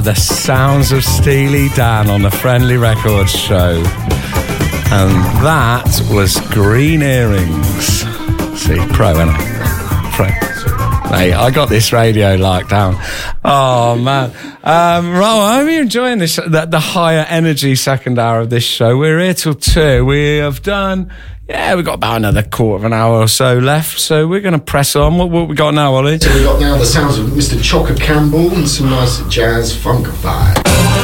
the sounds of Steely Dan on the Friendly Records show. And that was Green Earrings. See, pro, innit? Pro. Mate, I got this radio locked down. Oh, man. Right, I'm enjoying this, the higher energy second hour of this show. We're here till 2. We have done... Yeah, we've got about another quarter of an hour or so left, so we're going to press on. What we got now, Ollie? So we've got now the sounds of Mr. Chocker Campbell and some nice jazz funk vibe.